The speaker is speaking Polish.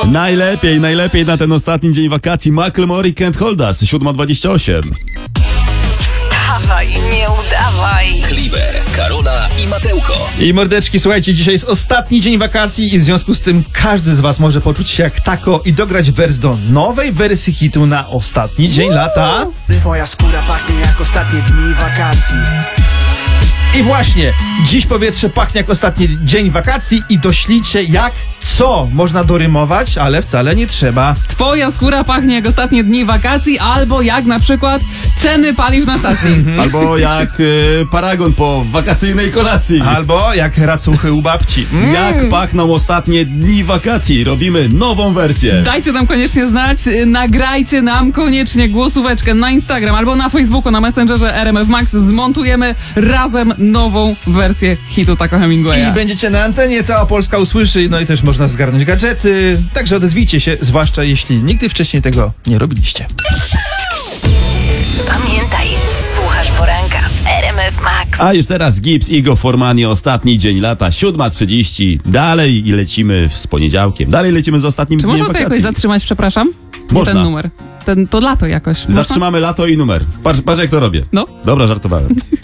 Najlepiej na ten ostatni dzień wakacji. Macklemore i Can't Hold Us, 7:28. Wstawaj, nie udawaj. Kliber, Karola i Matełko. I mordeczki, słuchajcie, dzisiaj jest ostatni dzień wakacji i w związku z tym każdy z was może poczuć się jak tako i dograć wers do nowej wersji hitu na ostatni dzień lata. Twoja skóra pachnie jak ostatnie dni wakacji. I właśnie, dziś powietrze pachnie jak ostatni dzień wakacji i doślijcie jak co można dorymować, ale wcale nie trzeba. Twoja skóra pachnie jak ostatnie dni wakacji, albo jak na przykład ceny paliw na stacji. Albo jak paragon po wakacyjnej kolacji. Albo jak racuchy u babci. Jak pachną ostatnie dni wakacji. Robimy nową wersję. Dajcie nam koniecznie znać, nagrajcie nam koniecznie głosóweczkę na Instagram albo na Facebooku, na Messengerze RMF Max. Zmontujemy razem nową wersję hitu Taco Hemingwaya. I będziecie na antenie, cała Polska usłyszy, no i też można zgarnąć gadżety. Także odezwijcie się, zwłaszcza jeśli nigdy wcześniej tego nie robiliście. Pamiętaj, słuchasz poranka w RMF Max. A już teraz Gibbs, Igo Formani, ostatni dzień lata, 7:30. Dalej i lecimy z poniedziałkiem. Dalej lecimy z ostatnim Czy dniem można to wakacji. jakoś zatrzymać, przepraszam? Można. Nie ten numer. To lato jakoś. Można? Zatrzymamy lato i numer. Patrz jak to robię. No. Dobra, żartowałem.